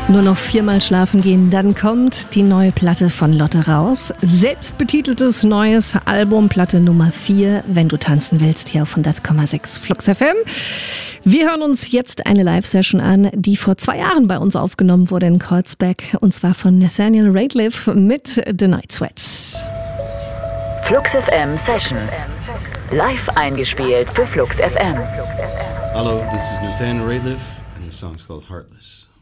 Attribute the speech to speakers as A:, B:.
A: Nur noch 4-mal schlafen gehen, dann kommt die neue Platte von Lotte raus. Selbstbetiteltes neues Album, Platte Nummer 4, wenn du tanzen willst, hier auf 100,6 Flux FM. Wir hören uns jetzt eine Live-Session an, die vor 2 Jahren bei uns aufgenommen wurde in Kreuzberg, und zwar von Nathaniel Rateliff mit The Night Sweats.
B: Flux FM Sessions. Live eingespielt für Flux FM.
C: Hello, this is Nathaniel Rateliff and the song's called Heartless.